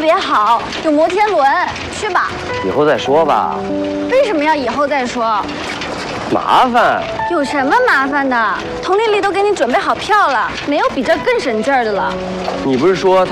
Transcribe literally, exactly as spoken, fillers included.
别好，有摩天轮，去吧。 以后再说吧。 为什么要以后再说？ 麻烦。 有什么麻烦的？佟丽丽都给你准备好票了，没有比这更省劲儿的了。 你不是说